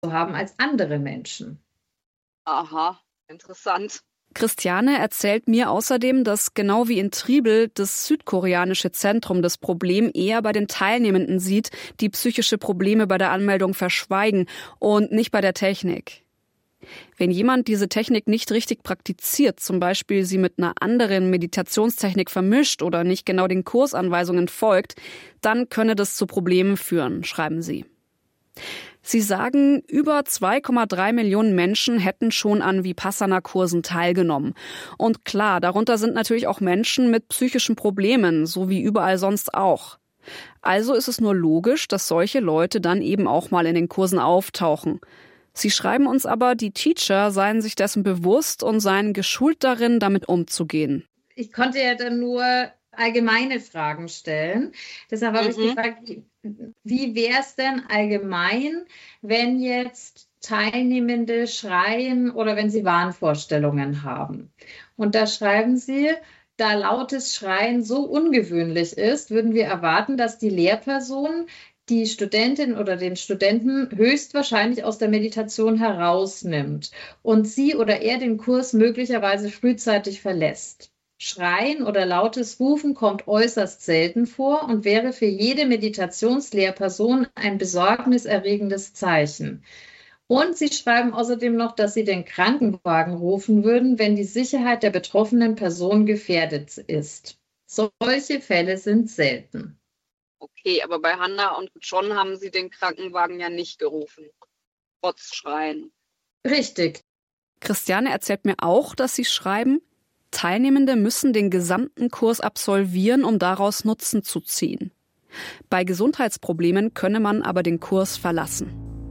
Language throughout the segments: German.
haben als andere Menschen. Aha, interessant. Christiane erzählt mir außerdem, dass genau wie in Triebel das südkoreanische Zentrum das Problem eher bei den Teilnehmenden sieht, die psychische Probleme bei der Anmeldung verschweigen und nicht bei der Technik. Wenn jemand diese Technik nicht richtig praktiziert, zum Beispiel sie mit einer anderen Meditationstechnik vermischt oder nicht genau den Kursanweisungen folgt, dann könne das zu Problemen führen, schreiben sie. Sie sagen, über 2,3 Millionen Menschen hätten schon an Vipassana-Kursen teilgenommen. Und klar, darunter sind natürlich auch Menschen mit psychischen Problemen, so wie überall sonst auch. Also ist es nur logisch, dass solche Leute dann eben auch mal in den Kursen auftauchen. Sie schreiben uns aber, die Teacher seien sich dessen bewusst und seien geschult darin, damit umzugehen. Ich konnte ja dann nur allgemeine Fragen stellen. Deshalb habe ich gefragt, wie wäre es denn allgemein, wenn jetzt Teilnehmende schreien oder wenn sie Wahnvorstellungen haben? Und da schreiben sie, da lautes Schreien so ungewöhnlich ist, würden wir erwarten, dass die Lehrperson die Studentin oder den Studenten höchstwahrscheinlich aus der Meditation herausnimmt und sie oder er den Kurs möglicherweise frühzeitig verlässt. Schreien oder lautes Rufen kommt äußerst selten vor und wäre für jede Meditationslehrperson ein besorgniserregendes Zeichen. Und sie schreiben außerdem noch, dass sie den Krankenwagen rufen würden, wenn die Sicherheit der betroffenen Person gefährdet ist. Solche Fälle sind selten. Okay, aber bei Hannah und John haben sie den Krankenwagen ja nicht gerufen, trotz Schreien. Richtig. Christiane erzählt mir auch, dass sie schreiben, Teilnehmende müssen den gesamten Kurs absolvieren, um daraus Nutzen zu ziehen. Bei Gesundheitsproblemen könne man aber den Kurs verlassen.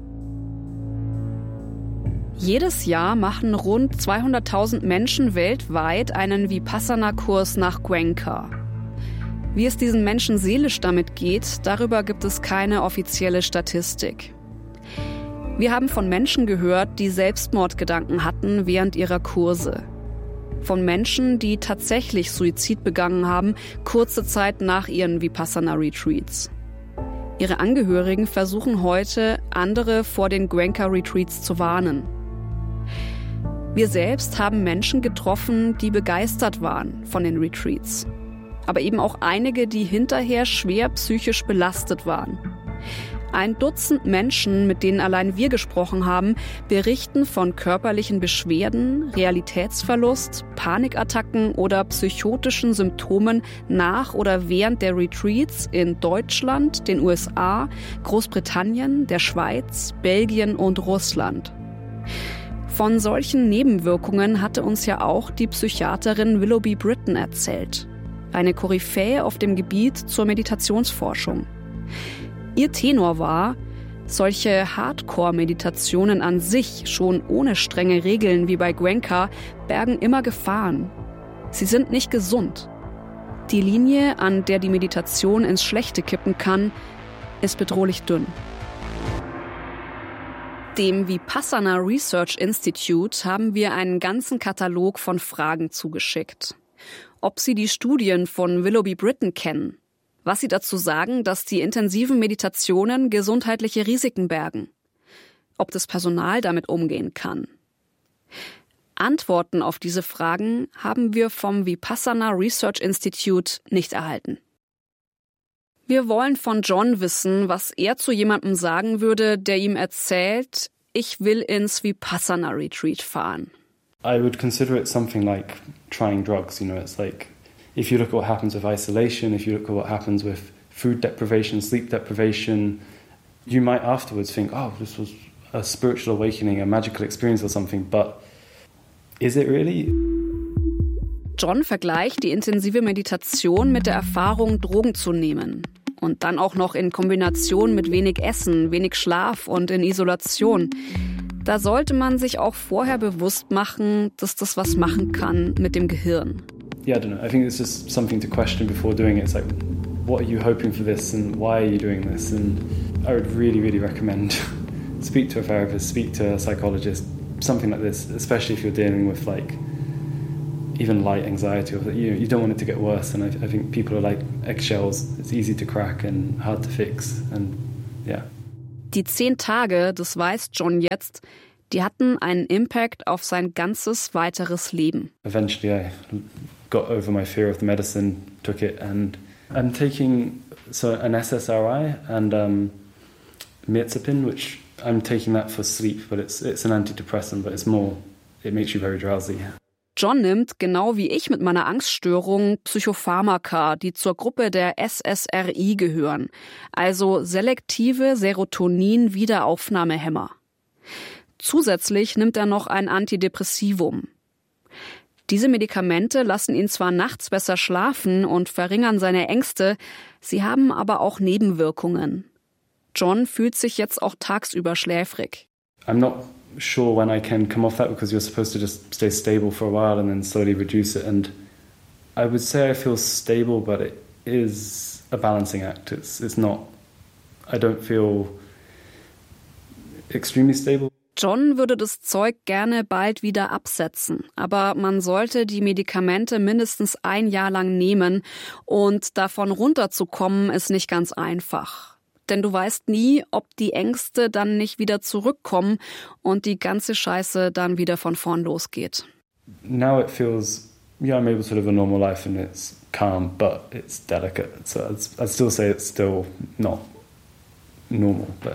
Jedes Jahr machen rund 200.000 Menschen weltweit einen Vipassana-Kurs nach Goenka. Wie es diesen Menschen seelisch damit geht, darüber gibt es keine offizielle Statistik. Wir haben von Menschen gehört, die Selbstmordgedanken hatten während ihrer Kurse. Von Menschen, die tatsächlich Suizid begangen haben, kurze Zeit nach ihren Vipassana-Retreats. Ihre Angehörigen versuchen heute, andere vor den Goenka-Retreats zu warnen. Wir selbst haben Menschen getroffen, die begeistert waren von den Retreats. Aber eben auch einige, die hinterher schwer psychisch belastet waren. 1 Dutzend Menschen, mit denen allein wir gesprochen haben, berichten von körperlichen Beschwerden, Realitätsverlust, Panikattacken oder psychotischen Symptomen nach oder während der Retreats in Deutschland, den USA, Großbritannien, der Schweiz, Belgien und Russland. Von solchen Nebenwirkungen hatte uns ja auch die Psychiaterin Willoughby Britton erzählt. Eine Koryphäe auf dem Gebiet zur Meditationsforschung. Ihr Tenor war, solche Hardcore-Meditationen an sich, schon ohne strenge Regeln wie bei Goenka, bergen immer Gefahren. Sie sind nicht gesund. Die Linie, an der die Meditation ins Schlechte kippen kann, ist bedrohlich dünn. Dem Vipassana Research Institute haben wir einen ganzen Katalog von Fragen zugeschickt. Ob Sie die Studien von Willoughby Britton kennen, was Sie dazu sagen, dass die intensiven Meditationen gesundheitliche Risiken bergen, ob das Personal damit umgehen kann. Antworten auf diese Fragen haben wir vom Vipassana Research Institute nicht erhalten. Wir wollen von John wissen, was er zu jemandem sagen würde, der ihm erzählt, ich will ins Vipassana Retreat fahren. I would consider it something like trying drugs, it's like if you look at what happens with isolation, if you look at what happens with food deprivation, sleep deprivation, you might afterwards think, oh, this was a spiritual awakening, a magical experience or something, but is it really? John vergleicht die intensive Meditation mit der Erfahrung, Drogen zu nehmen. Und dann auch noch in Kombination mit wenig Essen, wenig Schlaf und in Isolation. Da sollte man sich auch vorher bewusst machen, dass das was machen kann mit dem Gehirn. Yeah, I don't know. I think it's just something to question before doing it. It's like, what are you hoping for this and why are you doing this? And I would really, really recommend speak to a therapist, speak to a psychologist, something like this, especially if you're dealing with like even light anxiety, or you don't want it to get worse. And I think people are like eggshells. It's easy to crack and hard to fix. And yeah. Die 10 Tage, das weiß John jetzt, die hatten einen Impact auf sein ganzes weiteres Leben. Eventually I got over my fear of the medicine, took it, and I'm taking an SSRI and Mirtazapine, which I'm taking that for sleep, but it's an antidepressant, but it makes you very drowsy. John nimmt, genau wie ich mit meiner Angststörung, Psychopharmaka, die zur Gruppe der SSRI gehören, also selektive Serotonin-Wiederaufnahmehämmer. Zusätzlich nimmt er noch ein Antidepressivum. Diese Medikamente lassen ihn zwar nachts besser schlafen und verringern seine Ängste, sie haben aber auch Nebenwirkungen. John fühlt sich jetzt auch tagsüber schläfrig. I'm not sure when I can come off that because you're supposed to just stay stable for a while and then slowly reduce it. And I would say I feel stable, but it is a balancing act. It's not, I don't feel extremely stable. John würde das Zeug gerne bald wieder absetzen, aber man sollte die Medikamente mindestens 1 Jahr lang nehmen und davon runterzukommen ist nicht ganz einfach. Denn du weißt nie, ob die Ängste dann nicht wieder zurückkommen und die ganze Scheiße dann wieder von vorn losgeht. Now it feels, I'm able to live a normal life and it's calm, but it's delicate. So I'd still say it's still not normal, but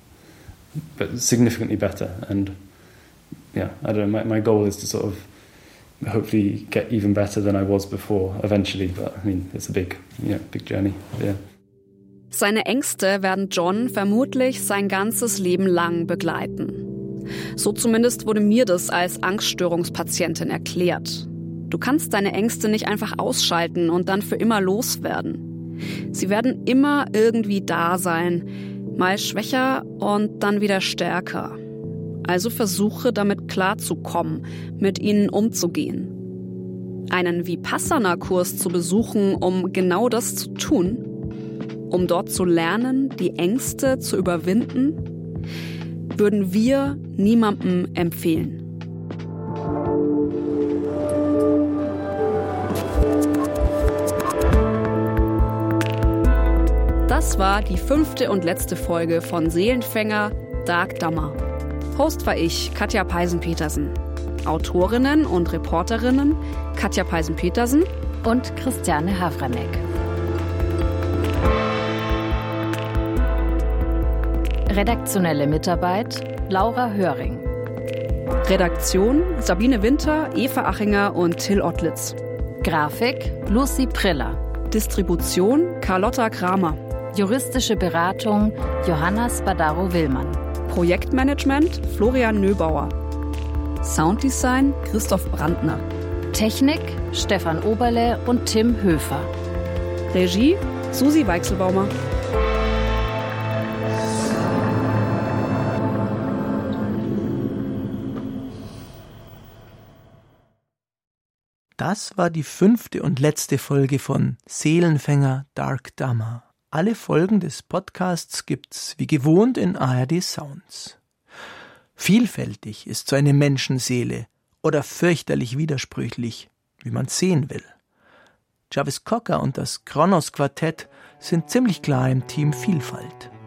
but significantly better. And I don't know, my goal is to sort of hopefully get even better than I was before eventually, but I mean, it's a big journey, yeah. Seine Ängste werden John vermutlich sein ganzes Leben lang begleiten. So zumindest wurde mir das als Angststörungspatientin erklärt. Du kannst deine Ängste nicht einfach ausschalten und dann für immer loswerden. Sie werden immer irgendwie da sein, mal schwächer und dann wieder stärker. Also versuche damit klarzukommen, mit ihnen umzugehen. Einen Vipassana-Kurs zu besuchen, um genau das zu tun, um dort zu lernen, die Ängste zu überwinden, würden wir niemandem empfehlen. Das war die 5. und letzte Folge von Seelenfänger Dark Dhamma. Host war ich, Katja Peisen-Petersen. Autorinnen und Reporterinnen Katja Peisen-Petersen und Christiane Havranek. Redaktionelle Mitarbeit Laura Höring. Redaktion Sabine Winter, Eva Achinger und Till Ottlitz. Grafik Lucy Priller. Distribution Carlotta Kramer. Juristische Beratung Johanna Spadaro-Willmann. Projektmanagement Florian Nöbauer. Sounddesign Christoph Brandner. Technik Stefan Oberle und Tim Höfer. Regie Susi Weichselbaumer. Das war die 5. und letzte Folge von Seelenfänger Dark Dhamma. Alle Folgen des Podcasts gibt's wie gewohnt in ARD Sounds. Vielfältig ist so eine Menschenseele oder fürchterlich widersprüchlich, wie man sehen will. Jarvis Cocker und das Kronos Quartett sind ziemlich klar im Team Vielfalt.